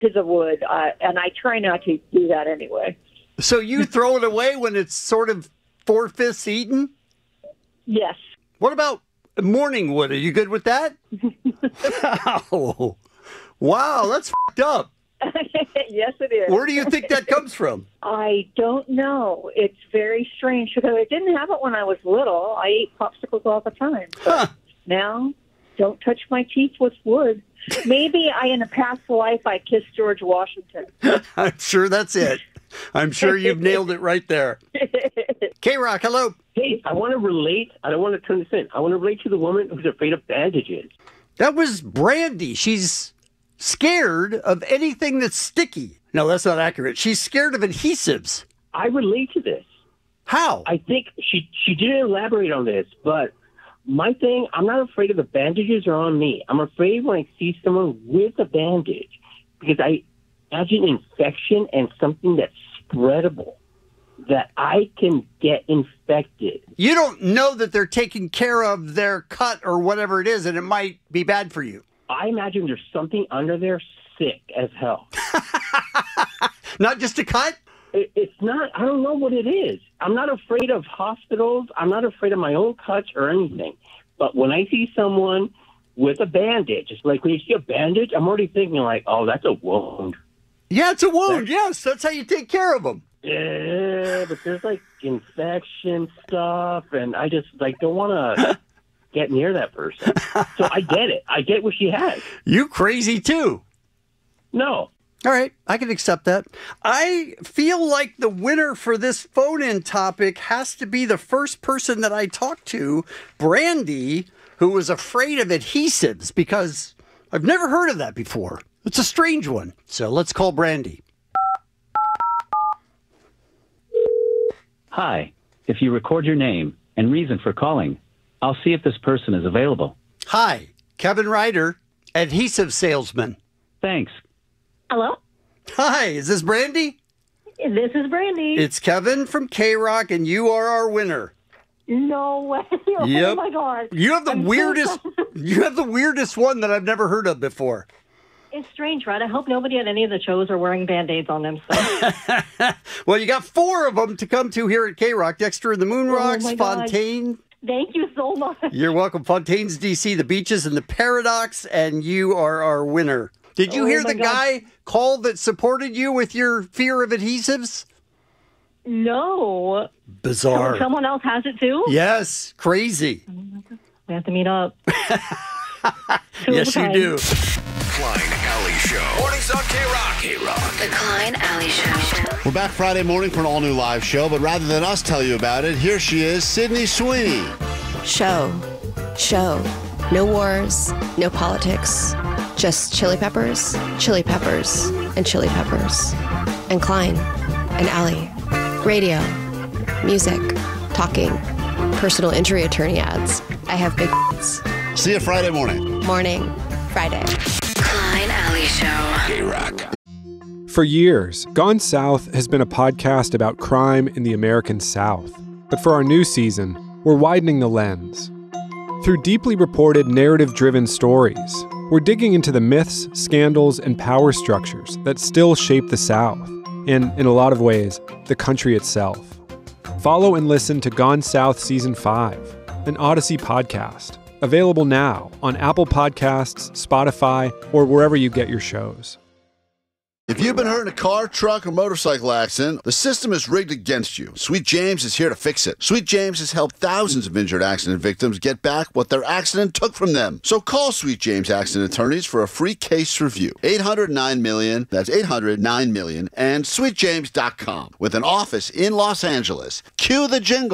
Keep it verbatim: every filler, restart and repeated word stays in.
pieces of wood, uh, and I try not to do that anyway. So you throw it away when it's sort of four-fifths eaten? Yes. What about morning wood? Are you good with that? Wow. Wow, that's f***ed up. Yes, it is. Where do you think that comes from? I don't know. It's very strange because I didn't have it when I was little. I ate popsicles all the time. Huh. Now, don't touch my teeth with wood. Maybe I, in a past life, I kissed George Washington. I'm sure that's it. I'm sure you've nailed it right there. K-Rock, hello. Hey, I want to relate. I don't want to turn this in. I want to relate to the woman who's afraid of bandages. That was Brandy. She's scared of anything that's sticky. No, that's not accurate. She's scared of adhesives. I relate to this. How? I think she she didn't elaborate on this, but my thing, I'm not afraid of the bandages are on me. I'm afraid when I see someone with a bandage because I imagine infection and something that's spreadable, that I can get infected. You don't know that they're taking care of their cut or whatever it is, and it might be bad for you. I imagine there's something under there sick as hell. Not just a cut? It, it's not, I don't know what it is. I'm not afraid of hospitals. I'm not afraid of my own cuts or anything. But when I see someone with a bandage, it's like when you see a bandage, I'm already thinking like, oh, that's a wound. Yeah, it's a wound. Yes, that's how you take care of them. Yeah, but there's like infection stuff, and I just like don't want to get near that person. So I get it. I get what she has. You crazy too. No. All right, I can accept that. I feel like the winner for this phone-in topic has to be the first person that I talked to, Brandy, who was afraid of adhesives, because I've never heard of that before. It's a strange one. So let's call Brandy. Hi. If you record your name and reason for calling, I'll see if this person is available. Hi, Kevin Ryder, adhesive salesman. Thanks. Hello? Hi, is this Brandy? This is Brandy. It's Kevin from K-Rock, and you are our winner. No way. Yep. Oh, my God. You have the I'm weirdest so you have the weirdest one that I've never heard of before. It's strange, right? I hope nobody at any of the shows are wearing Band-Aids on them. So. Well, you got four of them to come to here at K-Rock. Dexter and the Moon Rocks, Oh, my God. Fontaine. Thank you so much. You're welcome. Fontaine's D C, the Beaches, and the Paradox, and you are our winner. Did you Oh, hear my the God. guy call that supported you with your fear of adhesives? No. Bizarre. Someone else has it, too? Yes, crazy. We have to meet up. Yes, you do. Klein Alley Show. Mornings on K-Rock. K-Rock. The Klein Alley Show. We're back Friday morning for an all-new live show, but rather than us tell you about it, here she is, Sydney Sweeney. Show. Show. No wars, no politics. Just chili peppers, chili peppers, and chili peppers. And Klein and Alley. Radio. Music. Talking. Personal injury attorney ads. I have big See you Friday morning. Morning. Friday. Klein Alley Show. K-Rock. For years, Gone South has been a podcast about crime in the American South. But for our new season, we're widening the lens. Through deeply reported, narrative-driven stories, we're digging into the myths, scandals, and power structures that still shape the South, and, in a lot of ways, the country itself. Follow and listen to Gone South Season five, an Odyssey podcast, available now on Apple Podcasts, Spotify, or wherever you get your shows. If you've been hurt in a car, truck, or motorcycle accident, the system is rigged against you. Sweet James is here to fix it. Sweet James has helped thousands of injured accident victims get back what their accident took from them. So call Sweet James Accident Attorneys for a free case review. eight hundred nine million, that's eight hundred nine million, and sweet james dot com. With an office in Los Angeles. Cue the jingle.